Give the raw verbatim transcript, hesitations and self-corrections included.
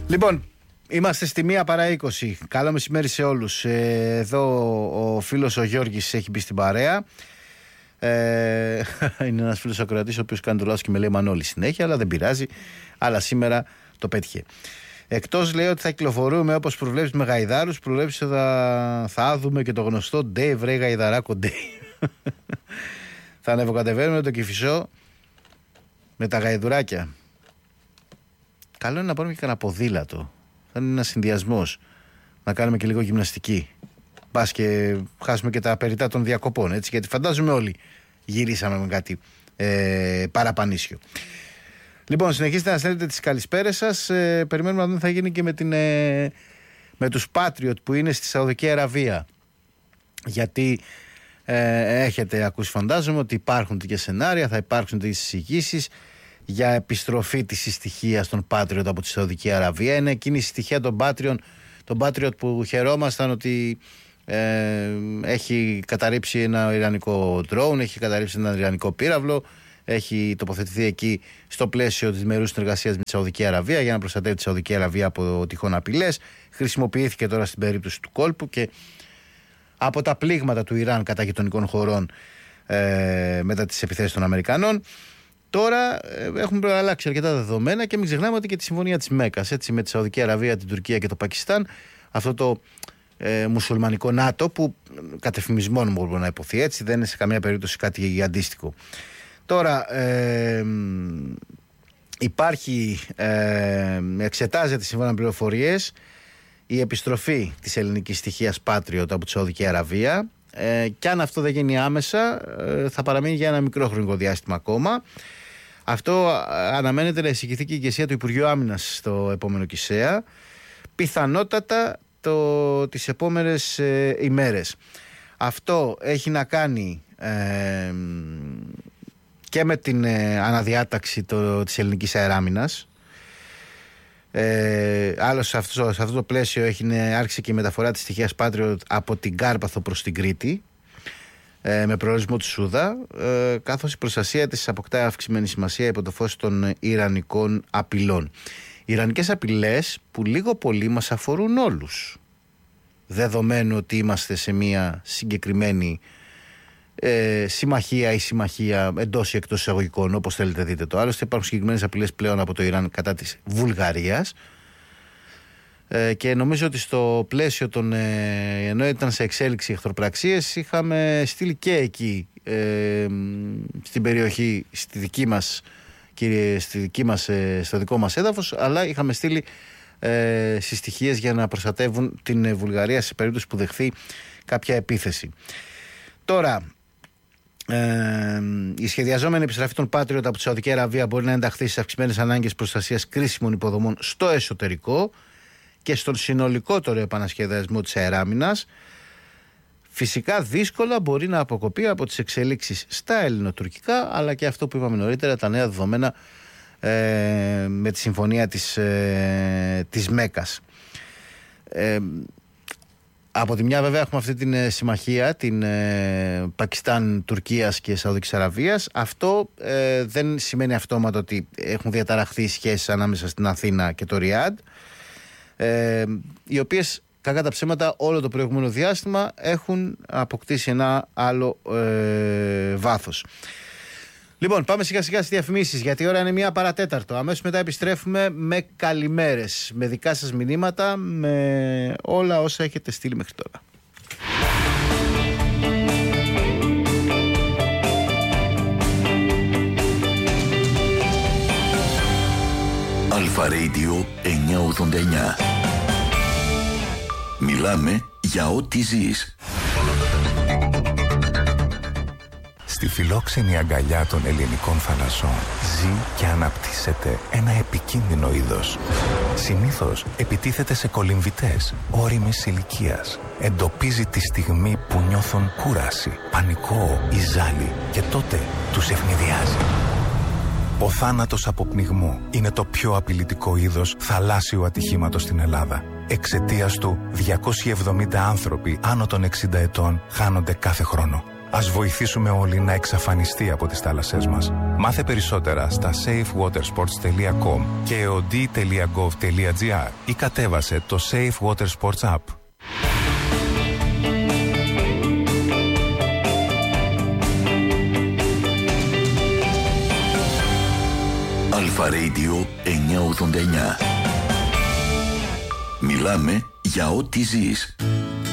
Λοιπόν, είμαστε στη μία παρά είκοσι. Καλό μεσημέρι σε όλους. Εδώ ο φίλος ο Γιώργης έχει μπει στην παρέα. Ε, είναι ένας φίλος ακροατής ο οποίος κάνει το λάθος και με λέει Μανώλη συνέχεια, αλλά δεν πειράζει. Αλλά σήμερα το πέτυχε. Εκτός λέει ότι θα κυκλοφορούμε όπως προβλέψεις με γαϊδάρους, προβλέψεις ότι θα, θα δούμε και το γνωστό Dave Ray Γαϊδαράκο Dave. Θα ανεβοκατεβαίνουμε το Κηφισό με τα γαϊδουράκια. Καλό είναι να πάρουμε και κανένα ποδήλατο. Θα είναι ένας συνδυασμός. Να κάνουμε και λίγο γυμναστική. Πας και χάσουμε και τα περιτά των διακοπών. Έτσι, γιατί φαντάζομαι όλοι γυρίσαμε με κάτι ε, παραπανίσιο. Λοιπόν, συνεχίστε να στέλνετε τις καλησπέρες σας. Ε, περιμένουμε να δούμε τι θα γίνει και με, την, ε, με τους Patriot που είναι στη Σαουδική Αραβία. Γιατί ε, έχετε ακούσει, φαντάζομαι, ότι υπάρχουν και σενάρια, θα υπάρξουν τις εισηγήσεις για επιστροφή της συστοιχίας των Patriot από τη Σαουδική Αραβία. Είναι εκείνη η συστοιχία των Patriot, των Patriot που χαιρόμασταν ότι ε, έχει καταρρύψει ένα ιρανικό drone, έχει καταρρύψει ένα ιρανικό πύραυλο, έχει τοποθετηθεί εκεί στο πλαίσιο της διμερούς συνεργασίας με τη Σαουδική Αραβία για να προστατεύει τη Σαουδική Αραβία από τυχόν απειλές. Χρησιμοποιήθηκε τώρα στην περίπτωση του κόλπου και από τα πλήγματα του Ιράν κατά γειτονικών χωρών ε, μετά τις επιθέσεις των Αμερικανών. Τώρα ε, έχουμε αλλάξει αρκετά δεδομένα και μην ξεχνάμε ότι και τη συμφωνία της Μέκας, έτσι, με τη Σαουδική Αραβία, την Τουρκία και το Πακιστάν, αυτό το ε, μουσουλμανικό ΝΑΤΟ που κατεφημισμόν μπορεί να υποθεί έτσι, δεν είναι σε καμία περίπτωση κάτι αντίστοιχο. Τώρα ε, υπάρχει, ε, εξετάζεται σύμφωνα με πληροφορίες η επιστροφή της ελληνικής στοιχείας Patriot από τη Σαουδική Αραβία ε, και αν αυτό δεν γίνει άμεσα ε, θα παραμείνει για ένα μικρό χρονικό διάστημα ακόμα. Αυτό αναμένεται να εισηγηθεί και η ηγεσία του Υπουργείου Άμυνας στο επόμενο ΚΙΣΕΑ, πιθανότατα το, τις επόμενες ε, ημέρες. Αυτό έχει να κάνει ε, και με την ε, αναδιάταξη το, της ελληνικής αεράμυνας. Ε, άλλο σε αυτό, σε αυτό το πλαίσιο έχει, άρχισε και η μεταφορά της στοιχείας Patriot από την Κάρπαθο προς την Κρήτη ε, με προορισμό του Σούδα, ε, καθώς η προστασία της αποκτά αυξημένη σημασία υπό το φως των ιρανικών απειλών. Οι ιρανικές απειλές που λίγο πολύ μας αφορούν όλους, δεδομένου ότι είμαστε σε μια συγκεκριμένη ε, συμμαχία ή συμμαχία εντός ή εκτός εισαγωγικών, όπως θέλετε δείτε το. Άλλωστε υπάρχουν συγκεκριμένες απειλές πλέον από το Ιράν κατά της Βουλγαρίας ε, και νομίζω ότι στο πλαίσιο των ε, ενώ ήταν σε εξέλιξη εχθροπραξίες είχαμε στείλει και εκεί ε, στην περιοχή, στη δική μας, κύριε, στη δική μας, ε, στο δικό μας έδαφος, αλλά είχαμε στείλει ε, συστοιχίες για να προστατεύουν την Βουλγαρία σε περίπτωση που δεχθεί κάποια επίθεση. Τώρα, Ε, η σχεδιαζόμενη επιστροφή των Patriot από τη Σαουδική Αραβία μπορεί να ενταχθεί στις αυξημένες ανάγκες προστασίας κρίσιμων υποδομών στο εσωτερικό και στον συνολικότερο επανασχεδιασμό της αεράμυνας. Φυσικά δύσκολα μπορεί να αποκοπεί από τις εξελίξεις στα ελληνοτουρκικά, αλλά και αυτό που είπαμε νωρίτερα, τα νέα δεδομένα ε, με τη συμφωνία της, ε, της Μέκας. Ε, Από τη μια βέβαια έχουμε αυτή την ε, συμμαχία, την ε, Πακιστάν, Τουρκίας και Σαουδικής Αραβίας. Αυτό ε, δεν σημαίνει αυτόματα ότι έχουν διαταραχθεί οι σχέσεις ανάμεσα στην Αθήνα και το Ριάντ, ε, οι οποίες κακά τα ψέματα όλο το προηγούμενο διάστημα έχουν αποκτήσει ένα άλλο ε, βάθος. Λοιπόν, πάμε σιγά σιγά στις διαφημίσεις, γιατί η ώρα είναι μία παρατέταρτο. Αμέσως μετά επιστρέφουμε με καλημέρες, με δικά σας μηνύματα, με όλα όσα έχετε στείλει μέχρι τώρα. Αλφα Radio εννιακόσια ογδόντα εννιά. Μιλάμε για ό,τι ζεις. Στη φιλόξενη αγκαλιά των ελληνικών θαλασσών ζει και αναπτύσσεται ένα επικίνδυνο είδος. Συνήθως επιτίθεται σε κολυμβητές ώριμης ηλικίας. Εντοπίζει τη στιγμή που νιώθουν κούραση, πανικό ή ζάλι και τότε τους ευνηδιάζει. Ο θάνατος από πνιγμό είναι το πιο απειλητικό είδος θαλάσσιου ατυχήματος στην Ελλάδα. Εξαιτίας του, διακόσιοι εβδομήντα άνθρωποι άνω των εξήντα ετών χάνονται κάθε χρόνο. Ας βοηθήσουμε όλοι να εξαφανιστεί από τις θάλασσές μας. Μάθε περισσότερα στα safe water sports τελεία com και ο ντι τελεία gov τελεία gr ή κατέβασε το Safe Water Sports App. Αλφα Radio εννιακόσια ογδόντα εννιά. Μιλάμε για ό,τι ζεις.